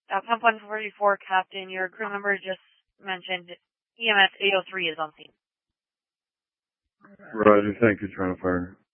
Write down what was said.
Pump 144, Captain, your crew member just mentioned EMS 803 is on scene. Roger, thank you, Toronto Fire.